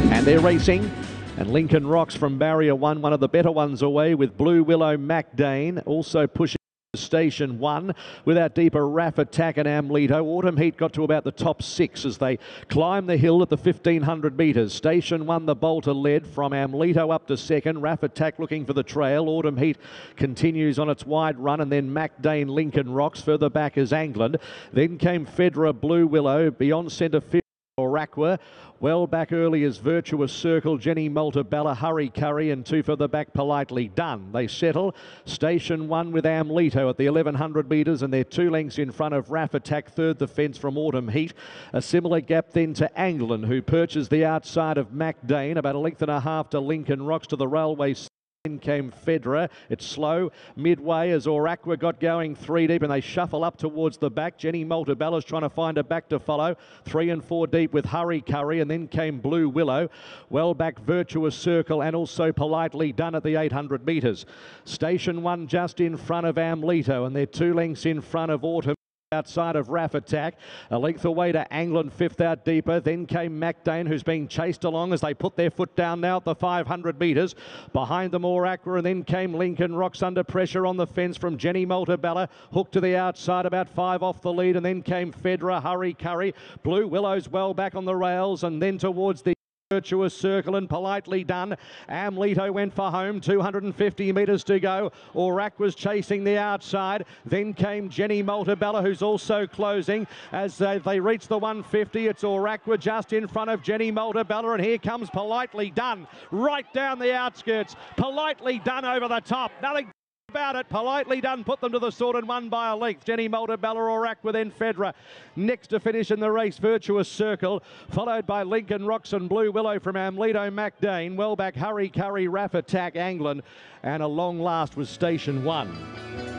And they're racing. And Lincoln Rocks from barrier one of the better ones away, with Blue Willow MacDane also pushing Station 1 with our deeper Raff Attack and Amleto. Autumn Heat got to about the top 6 as they climb the hill at the 1500 metres. Station 1, the Bolter led from Amleto up to second. Raff Attack looking for the trail. Autumn Heat continues on its wide run, and then MacDane, Lincoln Rocks. Further back is Angland. Then came Fedra, Blue Willow. Beyond centre field, Oraqua. Well back early is Virtuous Circle, Jenny Maltabella, Hurry Curry, and two further back, Politely Done. They settle. Station 1 with Amleto at the 1100 metres, and they're 2 lengths in front of Raff Attack, third the fence from Autumn Heat. A similar gap then to Anglin, who perches the outside of MacDane, about a length and a half to Lincoln Rocks to the railway. In came Fedra. It's slow midway as Oraqua got going 3 deep, and they shuffle up towards the back. Jenny Maltabella's trying to find a back to follow. 3 and 4 deep with Hurry Curry, and then came Blue Willow. Well back Virtuous Circle, and also Politely Done at the 800 metres. Station 1 just in front of Amleto, and they're 2 lengths in front of Autumn. Outside of Raff Attack, a length away to Anglin, fifth out deeper. Then came MacDane, who's being chased along as they put their foot down now at the 500 metres. Behind them, Oraqua, and then came Lincoln Rocks under pressure on the fence from Jenny Maltabella. Hooked to the outside, about 5 off the lead, and then came Fedra, Hurry Curry. Blue Willow's well back on the rails, and then towards the Virtuous Circle and Politely Done. Amleto went for home, 250 metres to go. Orac was chasing the outside. Then came Jenny Maltabella, who's also closing. As they reach the 150, it's Oraqua just in front of Jenny Maltabella, and here comes Politely Done, right down the outskirts. Politely Done over the top. Nothing about it. Politely Done put them to the sword and won by a length. Jenny Maltabella, Oraqua, then Fedra. Next to finish in the race, Virtuous Circle, followed by Lincoln Rocks and Blue Willow from Amleto MacDane. Well back, Hurry Curry, Raff Attack, Anglin, and a long last was Station 1.